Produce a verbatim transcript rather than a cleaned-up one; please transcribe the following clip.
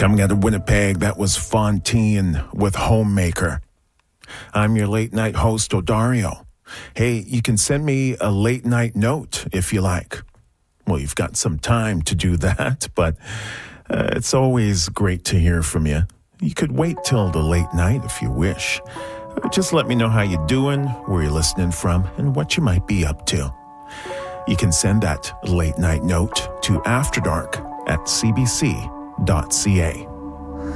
Coming out of Winnipeg, that was Fontaine with Homemaker. I'm your late night host, Odario. Hey, you can send me a late night note if you like. Well, you've got some time to do that, but uh, it's always great to hear from you. You could wait till the late night if you wish. Uh, just let me know how you're doing, where you're listening from, and what you might be up to. You can send that late night note to After Dark at c b c dot c a.